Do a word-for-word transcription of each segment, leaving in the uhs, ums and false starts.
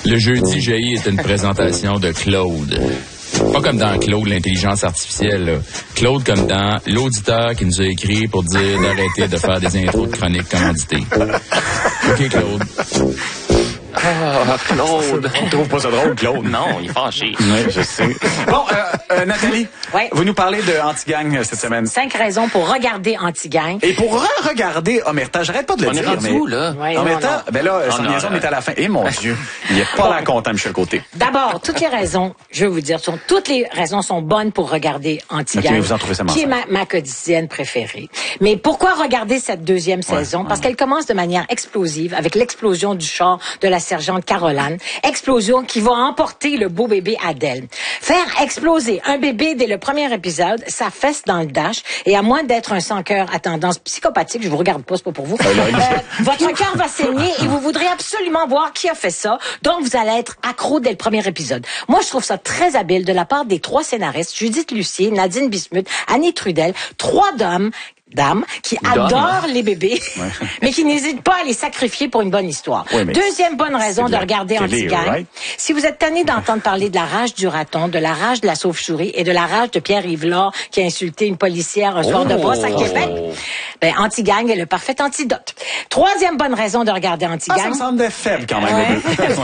Le jeudi jaillit est une présentation de Claude. Pas comme dans Claude, l'intelligence artificielle. Là. Claude comme dans l'auditeur qui nous a écrit pour dire d'arrêter de faire des intros de chroniques commanditées. OK, Claude. Ah, Claude. On trouve pas ça drôle, Claude. Non, il est fâché. Oui, je sais. Bon, euh, euh, Nathalie, oui. vous nous parlez de Anti-Gang euh, cette semaine. Cinq raisons pour regarder Anti-Gang. Et pour re-regarder Omerta, j'arrête pas de le On dire. est rendu mais... où, là? Oui, Omerta, ben là, Oh, son non, liaison là. est à la fin. Et mon Dieu, il est pas là content, Michel Côté. D'abord, toutes les raisons, je vais vous dire, sont, toutes les raisons sont bonnes pour regarder Anti-Gang. Ok, mais vous en trouvez ça qui est mensonge. ma, ma quotidienne préférée. Mais pourquoi regarder cette deuxième saison? ouais, Parce ouais. qu'elle commence de manière explosive avec l'explosion du char de la sergente Caroline. Explosion qui va emporter le beau bébé Adèle. Faire exploser un bébé dès le premier épisode, ça fesse dans le dash. Et à moins d'être un sans-cœur à tendance psychopathique, je vous regarde pas, c'est pas pour vous, euh, votre cœur va saigner et vous voudrez absolument voir qui a fait ça. Donc, vous allez être accro dès le premier épisode. Moi, je trouve ça très habile de la part des trois scénaristes, Judith Lucier, Nadine Bismuth, Annie Trudel, trois dames dames qui adorent les bébés, ouais. mais qui n'hésitent pas à les sacrifier pour une bonne histoire. Oui, Deuxième bonne raison de regarder Anti-Gang. Right? Si vous êtes tanné d'entendre parler de la rage du raton, de la rage de la sauve-souris et de la rage de Pierre Yvelard qui a insulté une policière un soir oh, de brosse à Québec, ben, Anti-Gang est le parfait antidote. Troisième bonne raison de regarder Anti-Gang. Ah, ça me semble faible quand même. Ouais.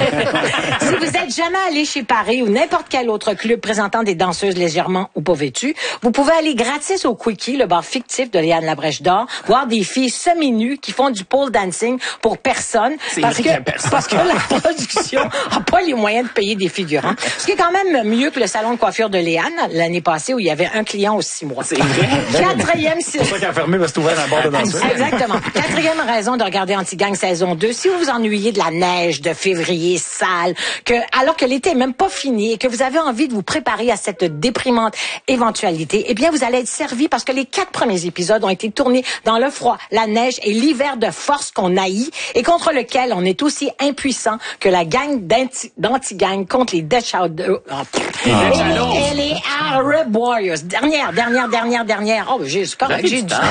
Si vous êtes jamais allé chez Paris ou n'importe quel autre club présentant des danseuses légèrement ou pas vêtues, vous pouvez aller gratis au Quickie, le bar fictif de Léane Labrèche d'Or, voir des filles semi-nues qui font du pole dancing pour personne. Parce que, personne. parce que la production a pas les moyens de payer des figurants. Ce qui est quand même mieux que le salon de coiffure de Léane l'année passée où il y avait un client aux six mois. C'est vrai. Quatrième... C'est pour ça qu'elle a fermé parce que c'est ouvert un bar de danseuse. Exactement. Quatrième raison de regarder Anti-Gang saison deux. Si vous vous ennuyez de la neige de février sale, que, alors que l'été est même pas fini et que vous avez envie de vous préparer à cette déprimante éventualité, eh bien, vous allez être servi parce que les quatre premiers épisodes ont été tournés dans le froid, la neige et l'hiver de force qu'on haït et contre lequel on est aussi impuissant que la gang d'Anti-Gang contre les Death Shadows. Oh, et, et les Arab Warriors. Dernière, dernière, dernière, dernière. Oh, j'ai, c'est correct, j'ai du temps.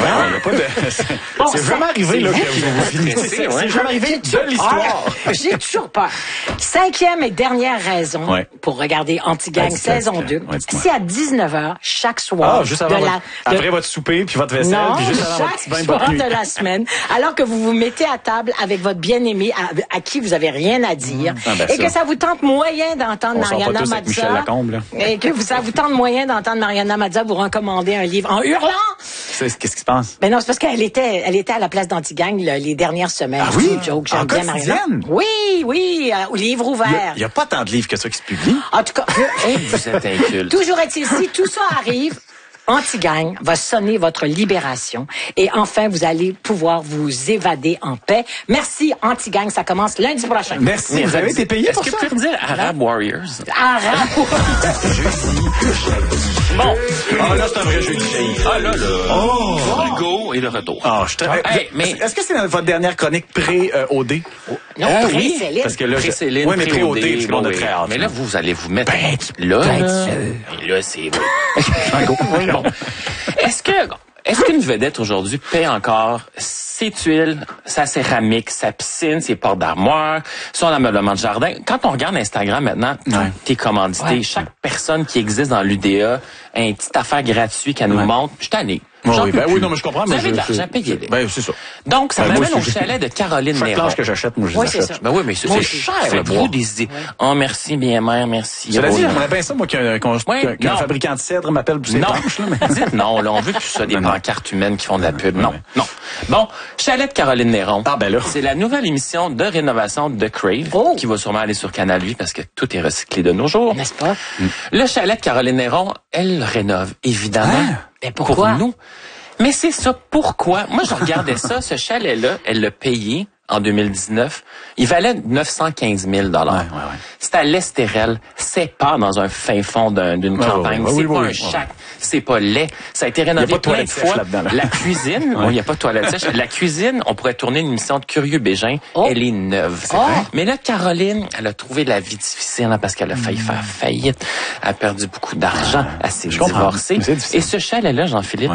C'est vraiment arrivé, là, que vous finissez. C'est jamais arrivé de l'histoire. J'ai toujours peur. Cinquième et dernière raison ouais. pour regarder Anti-Gang ouais, saison deux. Ouais, c'est à dix-neuf heures chaque soir. Ah, juste avant de votre, la, de, après votre souper puis votre vaisselle. Non, puis juste avant chaque votre petit bain de soir votre nuit. de la semaine. Alors que vous vous mettez à table avec votre bien-aimé à, à qui vous avez rien à dire. Mmh. Ah, ben et ça. que ça vous tente moyen d'entendre On Mariana pas tous Mazza. Michel Lacombe, là. Et que vous, ça vous tente moyen d'entendre Mariana Mazza vous recommander un livre en hurlant. C'est, qu'est-ce qui se passe? Ben non, c'est parce qu'elle était, elle était à la place d'Anti-Gang les dernières semaines. Ah oui? Joke, j'aime bien Mariana. Oui, oui, euh, livre ouvert. Il n'y a, a pas tant de livres que ça qui se publient. En tout cas, hey, vous êtes inculte. Toujours est-il, si tout ça arrive, Anti-Gang va sonner votre libération et enfin vous allez pouvoir vous évader en paix. Merci Anti-Gang, ça commence lundi prochain. Merci. Merci. Vous avez été payé pour ça? Est-ce que vous pouvez me dire Arab Warriors? Arab Warriors. Bon. Ah là, c'est un vrai jeu de jaillit. Ah là là. Oh. Le go et le retour. Ah, je te... hey, mais... Est--ce que c'est dans votre dernière chronique pré-O D? Oh. Non, ah, pré-Céline. Oui, parce que là, pré-Céline, oui, mais pré-O D, pré-O D, on a très hâte. Mais là, vous allez vous mettre ben, là. Ben, là, et là c'est... bon. Est-ce que... Est-ce qu'une vedette aujourd'hui paie encore ses tuiles, sa céramique, sa piscine, ses portes d'armoire, son ameublement de jardin? Quand on regarde Instagram maintenant, ouais. t'es commandité, ouais. chaque personne qui existe dans l'U D A a une petite affaire gratuite qu'elle nous ouais. montre. Je suis tanné. Oh, oui, ben oui, non, mais je comprends. Vous mais avez je, de l'argent, je... payez-les. Ben, c'est ça. Donc, ça ben, m'amène au je... chalet de Caroline Chaque Néron. planche que j'achète, moi, je oui, les achète. C'est ça. Ben oui, mais c'est, c'est cher, faites-vous des idées. Oh, merci, bien mère, merci. Cela dit, j'aimerais bien ça, moi, qu'un, qu'un, oui, qu'un fabricant de cèdre m'appelle pour ses non. planches, là. Mais... Dites non, là, on veut plus ça, des pancartes humaines qui font de la pub. Non, non. Bon, chalet de Caroline Néron. Ah, ben là. C'est la nouvelle émission de rénovation de Crave, oh. qui va sûrement aller sur Canal huit parce que tout est recyclé de nos jours. N'est-ce pas? Mm. Le chalet de Caroline Néron, elle rénove, évidemment. Ah, ben pourquoi? Pour nous. Mais c'est ça, pourquoi? Moi, je regardais ça, ce chalet-là, elle l'a payé en deux mille dix-neuf. Il valait neuf cent quinze mille dollars. Ouais, ouais, ouais. C'est à l'Estérel. C'est pas dans un fin fond d'un, d'une ouais, campagne. Ouais, ouais, c'est ouais, pas ouais, un ouais. chac. C'est pas laid. Ça a été rénové plein de fois. Là. La cuisine, il ouais. n'y a pas de toilette sèche. La cuisine, on pourrait tourner une émission de Curieux Bégin. Oh. Elle est neuve. C'est oh. Mais là, Caroline, elle a trouvé la vie difficile hein, parce qu'elle a failli mmh. faire faillite. Elle a perdu beaucoup d'argent. Elle s'est divorcée. Et ce chalet-là, Jean-Philippe, ouais.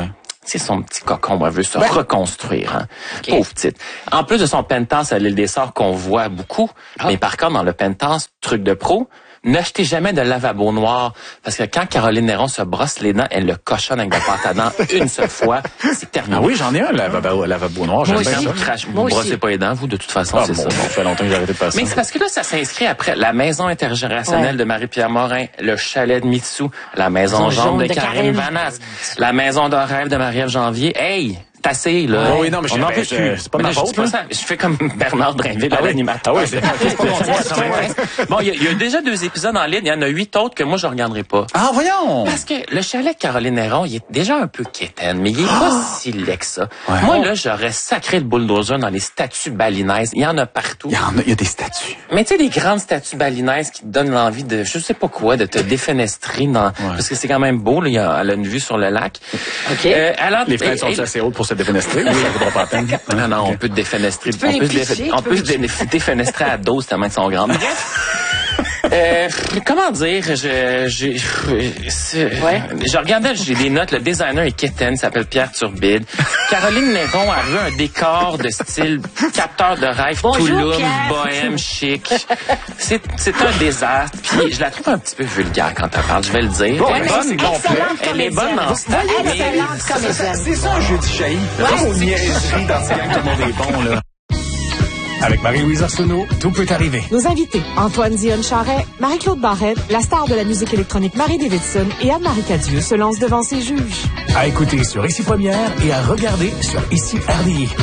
c'est son petit cocon, elle veut se Ouais. reconstruire. Hein. Okay. Pauvre petite. En plus de son penthouse à l'île des Sœurs qu'on voit beaucoup, Ah. mais par contre, dans le penthouse, truc de pro, n'achetez jamais de lavabo noir, parce que quand Caroline Néron se brosse les dents, elle le cochonne avec de la pâte à dents une seule fois, c'est terminé. Ah oui, j'en ai un, lavabo, lavabo noir. Moi J'aime bien aussi. ça. Crache, Moi vous brossez aussi. pas les dents, vous, de toute façon, Ah, c'est bon, ça. ça fait longtemps que j'ai arrêté de faire ça. Mais c'est parce que là, ça s'inscrit après la maison intergénérationnelle Ouais. de Marie-Pierre Morin, le chalet de Mitsou, la maison Maison jaune jaune de de Karine Karine. Vanasse, la maison de rêve de Marie-Ève Janvier. Hey! C'est assez, là. Oh oui, non, mais je- on n'en ben, peut je- plus. c'est pas Mais ma là, je dis faute, pas là. ça. Je fais comme Bernard Drinville, Ah oui. l'animateur. Ah oui, c'est c'est pas mon choix, ça m'intéresse. Bon, il y, a- il y a déjà deux épisodes en ligne. Il y en a huit autres que moi, je regarderai pas. Ah, voyons! Parce que le chalet de Caroline Néron, il est déjà un peu quétaine, mais il est pas si laid que ça. Ouais. Moi, là, j'aurais sacré le bulldozer dans les statues balinaises. Il y en a partout. Il y en a, il y a des statues. Mais tu sais, des grandes statues balinaises qui te donnent l'envie de, je sais pas quoi, de te défenestrer dans, parce que c'est quand même beau, là, il y a, elle a une vue sur le lac. OK. Euh, alors, Les fenêtres sont et- assez hautes pour se défenestrer. Oui, ça vaudra pas la peine. non, non, on peut te défenestrer. peux on les peut, se pisser, défe- tu on peux peut se les dé- défenestrer à dose tellement qu'ils sont grands. Bref. Euh, comment dire, je, je, c'est- Ouais. je regardais, j'ai des notes, le designer est quétaine, il s'appelle Pierre Turbide. Caroline Néron a vu un décor de style capteur de rêve, Bonjour, Touloum, Pierre. bohème, chic. C'est, c'est un désastre. Puis je la trouve un petit peu vulgaire quand elle parle, je vais le dire. Bon, elle est mais bonne, c'est excellente elle est bonne comédienne. en stade, mais Excellente comédienne. C'est ça un jeudi chahi. Ouais, Aux c'est- niaiseries dans ces gangs, tout le monde est bon, là. Avec Marie-Louise Arsenault, tout peut arriver. Nos invités, Antoine Dionne-Charret, Marie-Claude Barrette, la star de la musique électronique Marie Davidson et Anne-Marie Cadieux se lancent devant ses juges. À écouter sur Ici Première et à regarder sur Ici R D I.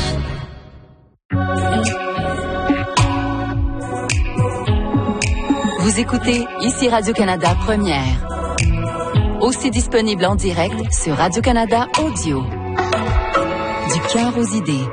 Vous écoutez Ici Radio-Canada Première. Aussi disponible en direct sur Radio-Canada Audio. Du cœur aux idées.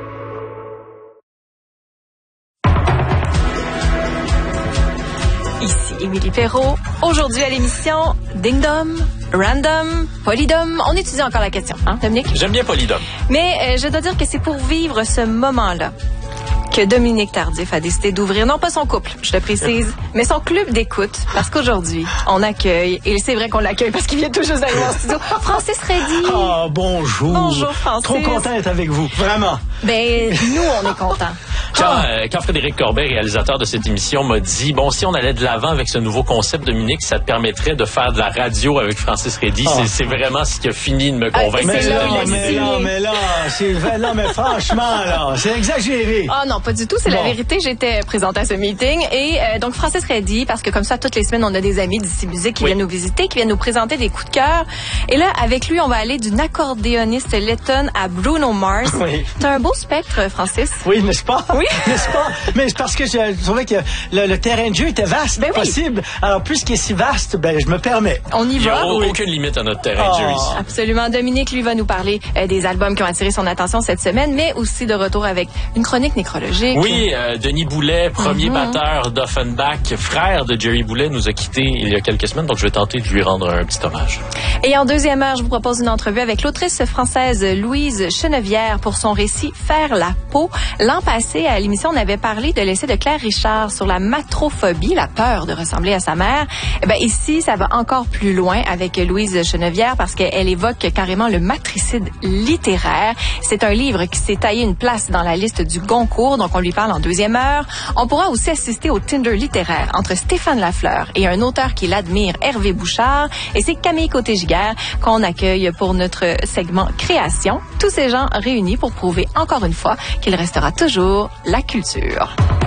Ici Émilie Perrault. Aujourd'hui à l'émission Ding Dom, Random, Polydom. On étudie encore la question, hein, Dominique? J'aime bien Polydom. Mais euh, je dois dire que c'est pour vivre ce moment-là que Dominique Tardif a décidé d'ouvrir, non pas son couple, je le précise, mais son club d'écoute, parce qu'aujourd'hui, on accueille, et c'est vrai qu'on l'accueille parce qu'il vient tout juste d'arriver en studio, Francis Reddy. Ah, bonjour. Bonjour, Francis. Trop content d'être avec vous, vraiment. Ben, nous, on est contents. Quand, euh, quand Frédéric Corbet, réalisateur de cette émission, m'a dit, bon, si on allait de l'avant avec ce nouveau concept, Dominique, ça te permettrait de faire de la radio avec Francis Reddy. Ah. C'est, c'est vraiment ce qui a fini de me convaincre. mais Mais c'est là, là qu'il a mais signé. là, mais là, c'est vrai, non, mais franchement, là, c'est exagéré. Ah non, pas du tout. C'est la Bon. vérité. J'étais présente à ce meeting. Et euh, donc, Francis Reddy, parce que comme ça, toutes les semaines, on a des amis d'ici musique qui Oui. viennent nous visiter, qui viennent nous présenter des coups de cœur. Et là, avec lui, on va aller d'une accordéoniste lettonne à Bruno Mars. Oui. T'as un beau spectre, Francis. Oui, n'est-ce pas? Oui. N'est-ce pas? Mais c'est parce que je trouvais que le, le terrain de jeu était vaste, Ben oui. possible. Alors, puisqu'il est si vaste, ben, je me permets. On y Il n'y a va. au- aucune limite à notre terrain de jeu Ah. ici. Absolument. Dominique, lui, va nous parler euh, des albums qui ont attiré son attention cette semaine, mais aussi de retour avec une chronique nécrologique. Oui, euh, Denis Boulet, premier Mhm. batteur d'Offenbach, frère de Jerry Boulet, nous a quittés il y a quelques semaines, donc je vais tenter de lui rendre un petit hommage. Et en deuxième heure, je vous propose une entrevue avec l'autrice française Louise Chenevière pour son récit Faire la peau. L'an passé, à l'émission, on avait parlé de l'essai de Claire Richard sur la matrophobie, la peur de ressembler à sa mère. Eh ben, ici, ça va encore plus loin avec Louise Chenevière parce qu'elle évoque carrément le matricide littéraire. C'est un livre qui s'est taillé une place dans la liste du Goncourt, donc on lui parle en deuxième heure. On pourra aussi assister au Tinder littéraire entre Stéphane Lafleur et un auteur qu'il admire, Hervé Bouchard, et c'est Camille Côté-Giguère qu'on accueille pour notre segment Création. Tous ces gens réunis pour prouver encore une fois qu'il restera toujours la culture.